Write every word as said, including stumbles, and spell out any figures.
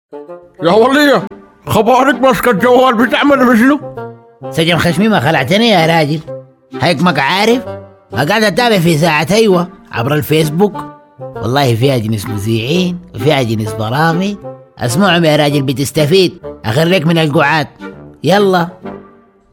يا ولية، خبرك ماسكة الجوال بتعمل بشنو؟ سجن خشمي ما خلعتني يا راجل. هيك عارف ما قاعد اتابع في ساعة ايوه عبر الفيسبوك. والله فيها جنس مذيعين وفيها جنس برامج اسمعهم يا راجل بتستفيد. اخريك من القعاد. يلا.